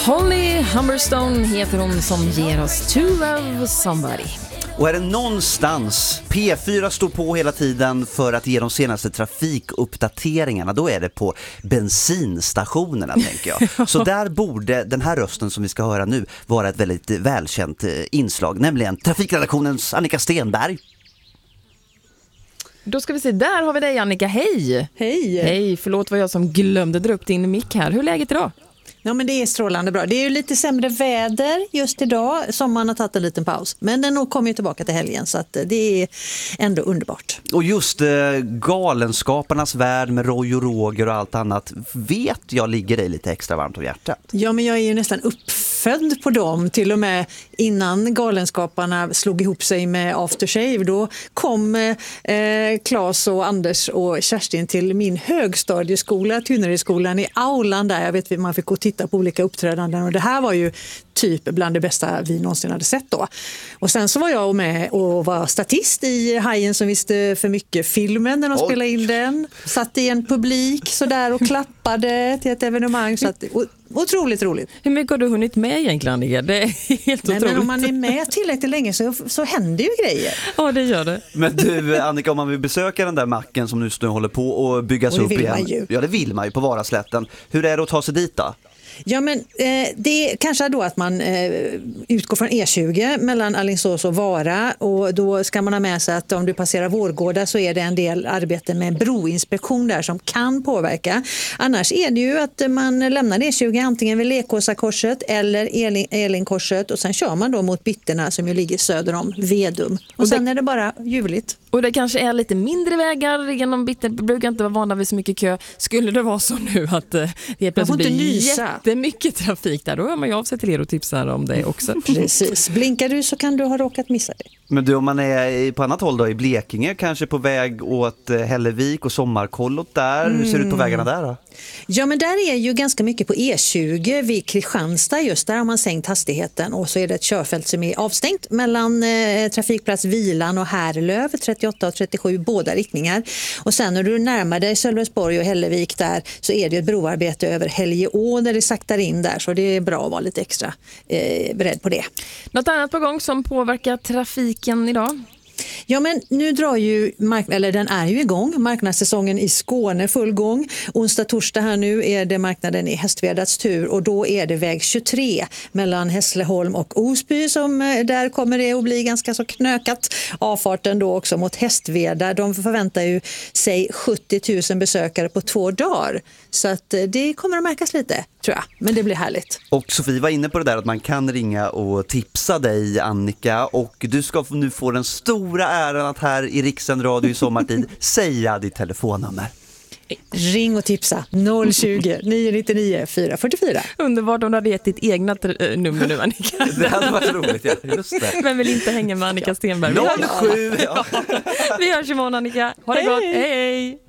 Holly Humberstone heter hon som ger oss To Love Somebody. Och är det någonstans P4 står på hela tiden för att ge de senaste trafikuppdateringarna, då är det på bensinstationerna, tänker jag. Så där borde den här rösten som vi ska höra nu vara ett väldigt välkänt inslag, nämligen trafikredaktionens Annika Stenberg. Då ska vi se, där har vi dig Annika, hej! Hej! Hej, förlåt vad jag som glömde dra upp din mick här. Hur är läget idag? Ja, men det är strålande bra. Det är ju lite sämre väder just idag, som man har tagit en liten paus. Men den kommer ju tillbaka till helgen, så att det är ändå underbart. Och just galenskaparnas värld med Roy och Roger och allt annat vet jag ligger dig lite extra varmt om hjärtat. Ja, men jag är ju nästan uppfödd på dem. Till och med innan galenskaparna slog ihop sig med Aftershave, då kom Claes och Anders och Kerstin till min högstadieskola, Tynneredsskolan i aulan där. Jag vet, man fick gå och titta på olika uppträdanden, och det här var ju typ bland det bästa vi någonsin hade sett då. Och sen så var jag med och var statist i Hajen som visste för mycket filmen när de spelade in den. Satt i en publik så där och klappade till ett evenemang, så att otroligt roligt. Hur mycket har du hunnit med egentligen, Annika? Det är helt otroligt. Men om man är med tillräckligt länge så händer ju grejer. Ja, det gör det. Men du Annika, om man vill besöka den där macken som nu håller på att byggas upp igen. Ja, det vill man ju på Varaslätten. Hur är det att ta sig dit då? Ja, men det är kanske då att man utgår från E20 mellan Alingsås och Vara, och då ska man ha med sig att om du passerar Vårgårda så är det en del arbete med broinspektion där som kan påverka. Annars är det ju att man lämnar E20 antingen vid Lekåsakorset eller Elinkorset, och sen kör man då mot Bitterna som ju ligger söder om Vedum. Och sen är det bara ljuvligt. Och det kanske är lite mindre vägar genom Bitter, brukar inte vara vana vid så mycket kö. Skulle det vara så nu att det plötsligt blir jättemycket trafik där, då hör man ju av sig till er och tipsar om det också. Precis. Blinkar du så kan du ha råkat missa det. Men du, om man är på annat håll då, i Blekinge, kanske på väg åt Hällevik och sommarkollot där, hur ser det ut på vägarna där då? Ja, men där är ju ganska mycket på E20 vid Kristianstad, just där har man sänkt hastigheten, och så är det ett körfält som är avstängt mellan trafikplats Vilan och Härlöv, 38 och 37, båda riktningar. Och sen när du närmar dig Sölvesborg och Hällevik där, så är det ett broarbete över Helgeå där det saktar in där, så det är bra att vara lite extra beredd på det. Något annat på gång som påverkar trafiken idag? Ja, men nu drar ju den är ju igång. Marknadssäsongen i Skåne full gång. Onsdag, torsdag här nu är det marknaden i Hästvedats tur, och då är det väg 23 mellan Hässleholm och Osby som där kommer det att bli ganska så knökat. Avfarten då också mot Hästveda. De förväntar ju sig 70 000 besökare på 2 dagar. Så att det kommer att märkas lite, tror jag. Men det blir härligt. Och Sofie var inne på det där att man kan ringa och tipsa dig, Annika, och du ska nu få den stora äran att här i Rikssänd Radio i sommartid säga ditt telefonnummer. Ring och tipsa 020 999 444. Underbart om du hade gett ditt egna nummer nu, Annika. Det hade varit roligt, ja. Just det. Men vill inte hänga med Annika Stenberg. 07. Vi hörs imorgon, Annika. Ha det gott. Hej, hej.